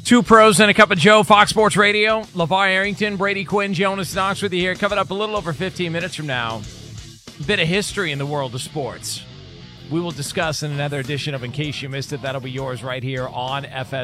Two pros and a cup of Joe, Fox Sports Radio. LeVar Arrington, Brady Quinn, Jonas Knox with you here. Coming up a little over 15 minutes from now. A bit of history in the world of sports. We will discuss in another edition of In Case You Missed It. That'll be yours right here on FS.